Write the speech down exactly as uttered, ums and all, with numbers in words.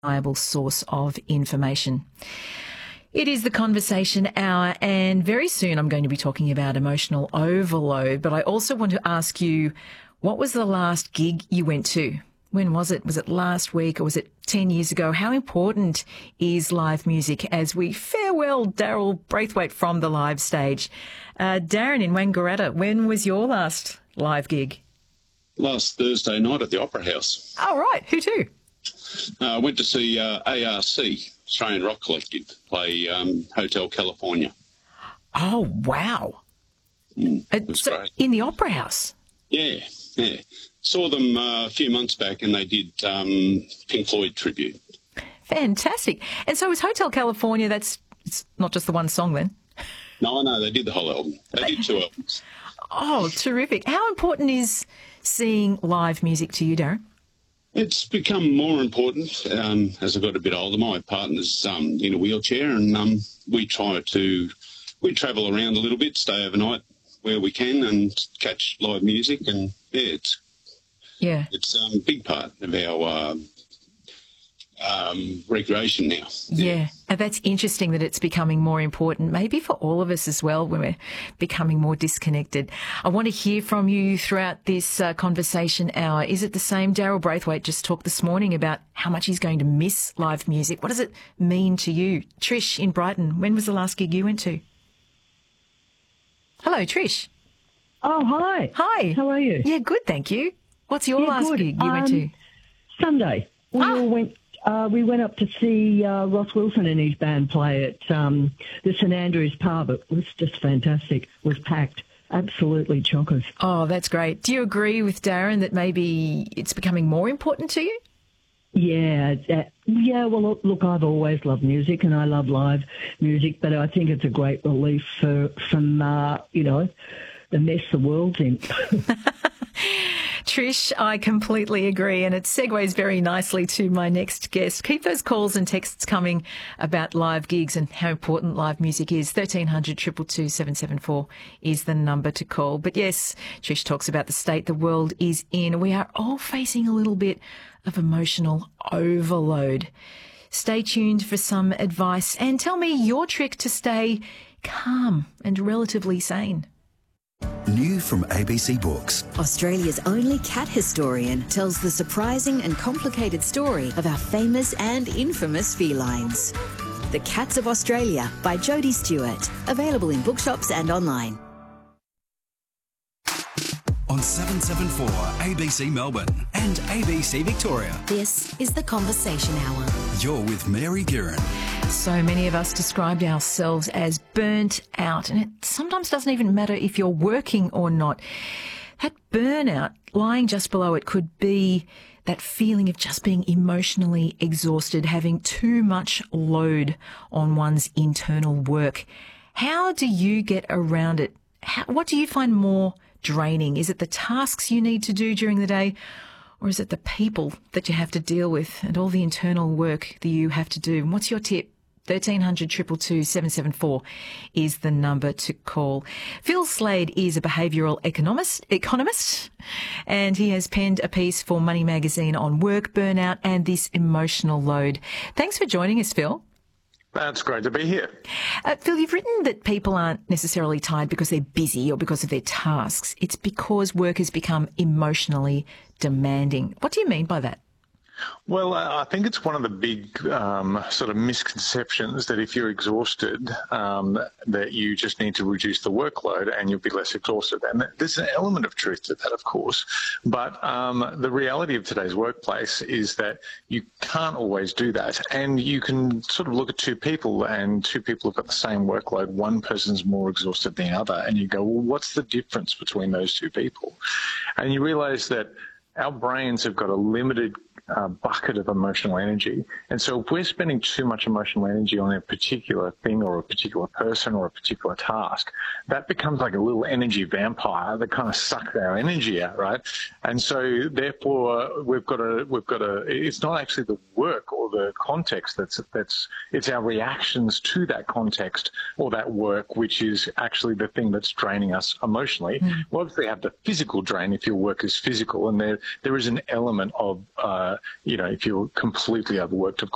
reliable source of information. It is the Conversation Hour, and very soon I'm going to be talking about emotional overload, but I also want to ask you, what was the last gig you went to? When was it? Was it last week or was it ten years ago? How important is live music as we farewell Daryl Braithwaite from the live stage? Uh, Darren in Wangaratta, when was your last live gig? Last Thursday night at the Opera House. Oh, right. Who to? I uh, went to see uh, A R C, Australian Rock Collective, play um, Hotel California. Oh, wow. Mm, it was so great. In the Opera House? Yeah, yeah. Saw them uh, a few months back and they did um, Pink Floyd tribute. Fantastic. And so was Hotel California, that's it's not just the one song then? No, no, they did the whole album. They did two albums. Oh, terrific. How important is seeing live music to you, Darren? It's become more important um, as I got a bit older. My partner's um, in a wheelchair and um, we try to, we travel around a little bit, stay overnight where we can and catch live music, and yeah, it's yeah, it's um, a big part of our uh, um, recreation now. Yeah. yeah, and that's interesting that it's becoming more important, maybe for all of us as well, when we're becoming more disconnected. I want to hear from you throughout this uh, conversation hour. Is it the same? Daryl Braithwaite just talked this morning about how much he's going to miss live music. What does it mean to you? Trish in Brighton, when was the last gig you went to? Hello, Trish. Oh, hi. Hi. How are you? Yeah, good, thank you. What's your yeah, last good. gig you um, went to? Sunday. We ah. all went. Uh, we went up to see uh, Ross Wilson and his band play at um, the St Andrews pub. It was just fantastic. It was packed. Absolutely chockers. Oh, that's great. Do you agree with Darren that maybe it's becoming more important to you? Yeah, uh, yeah. Well, look, look, I've always loved music, and I love live music. But I think it's a great relief for, from uh, you know, the mess the world's in. Trish, I completely agree, and it segues very nicely to my next guest. Keep those calls and texts coming about live gigs and how important live music is. thirteen hundred, two two two, seven seven four is the number to call. But yes, Trish talks about the state the world is in. We are all facing a little bit of emotional overload. Stay tuned for some advice and tell me your trick to stay calm and relatively sane. New from A B C Books. Australia's only cat historian tells the surprising and complicated story of our famous and infamous felines. The Cats of Australia by Jodie Stewart. Available in bookshops and online. On seven seven four A B C Melbourne and A B C Victoria. This is the Conversation Hour. You're with Mary Guerin. So many of us described ourselves as burnt out, and it sometimes doesn't even matter if you're working or not. That burnout, lying just below it, could be that feeling of just being emotionally exhausted, having too much load on one's internal work. How do you get around it? How, what do you find more draining? Is it the tasks you need to do during the day, or is it the people that you have to deal with and all the internal work that you have to do? And what's your tip? thirteen hundred, two two two, seven seven four is the number to call. Phil Slade is a behavioural economist, economist, and he has penned a piece for Money Magazine on work burnout and this emotional load. Thanks for joining us, Phil. That's great to be here. Uh, Phil, you've written that people aren't necessarily tired because they're busy or because of their tasks. It's because work has become emotionally demanding. What do you mean by that? Well, I think it's one of the big um, sort of misconceptions that if you're exhausted, um, that you just need to reduce the workload and you'll be less exhausted. And there's an element of truth to that, of course. But um, the reality of today's workplace is that you can't always do that. And you can sort of look at two people and two people have got the same workload. One person's more exhausted than the other. And you go, well, what's the difference between those two people? And you realize that our brains have got a limited uh, bucket of emotional energy. And so if we're spending too much emotional energy on a particular thing or a particular person or a particular task, that becomes like a little energy vampire that kind of sucks our energy out, right? And so therefore we've got to, we've got to, it's not actually the work or the context that's, that's, it's our reactions to that context or that work, which is actually the thing that's draining us emotionally. Mm. We'll obviously have the physical drain if your work is physical, and there, there is an element of, uh, you know, if you're completely overworked, of